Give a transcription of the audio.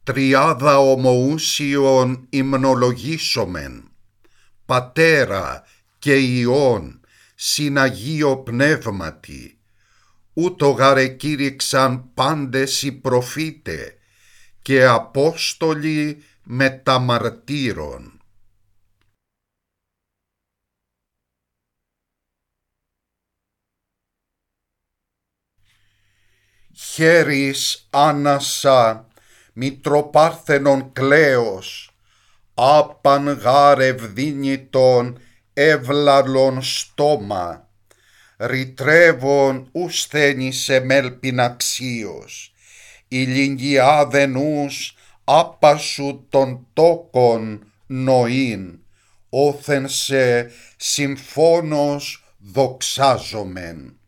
Τριάδα ομοούσιον υμνολογήσομεν, Πατέρα και Υιόν συν Αγίο Πνεύματι, ούτω γαρεκήρυξαν πάντες οι προφήτε και Απόστολοι μετα μαρτύρων. Χέρις Άνασα, Μητροπάρθενον Κλέος, άπαν γάρ ευδίνητον ευλαλον στόμα, ρητρεύον ουσθένης εμέλπιν αξίος, ηλικιάδεν ους άπασου των τόκων νοήν, όθεν σε συμφώνος δοξάζομεν.